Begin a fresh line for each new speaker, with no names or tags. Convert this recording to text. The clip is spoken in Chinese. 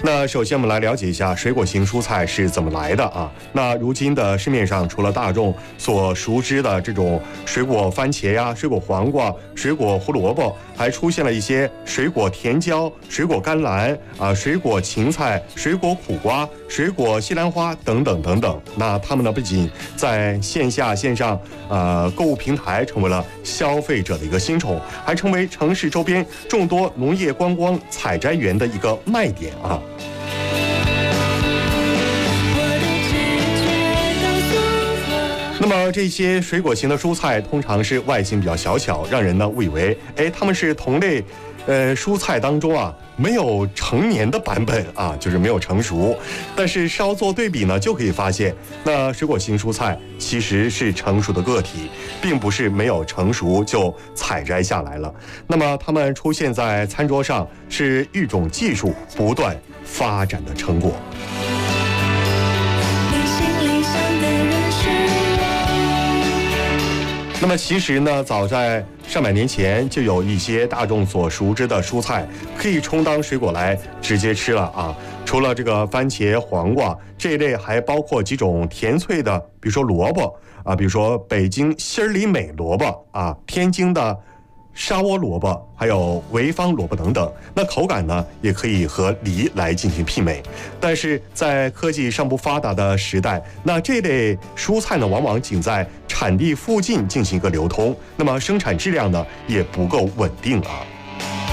那首先我们来了解一下水果型蔬菜是怎么来的啊？那如今的市面上，除了大众所熟知的这种水果番茄呀、水果黄瓜、水果胡萝卜，还出现了一些水果甜椒、水果甘蓝啊、水果芹菜、水果苦瓜、水果西兰花等等等等。那它们呢，不仅在线下线上购物平台成为了消费者的一个新宠，还成为城市周边众多农业观光采摘园的一个卖点啊。那么这些水果型的蔬菜通常是外形比较小巧，让人呢误以为它们是同类蔬菜当中啊没有成年的版本啊，就是没有成熟。但是稍作对比呢，就可以发现，那水果型蔬菜其实是成熟的个体，并不是没有成熟就采摘下来了。那么它们出现在餐桌上，是育种技术不断发展的成果。那么其实呢，早在上百年前，就有一些大众所熟知的蔬菜可以充当水果来直接吃了啊。除了这个番茄、黄瓜这一类，还包括几种甜脆的，比如说萝卜啊，比如说北京心里美萝卜啊，天津的沙窝萝卜，还有潍坊萝卜等等。那口感呢，也可以和梨来进行媲美。但是在科技尚不发达的时代，那这类蔬菜呢，往往仅在产地附近进行一个流通，那么生产质量呢，也不够稳定啊。